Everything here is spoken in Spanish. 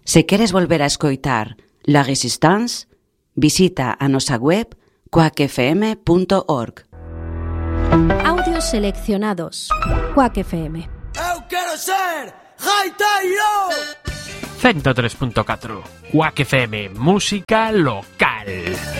Se queres volver a escoitar La Resistance, visita a nosa web quackfm.org. Audios seleccionados. Quack FM. Eu quero ser gaiteiro! 103.4 Quack FM, música local.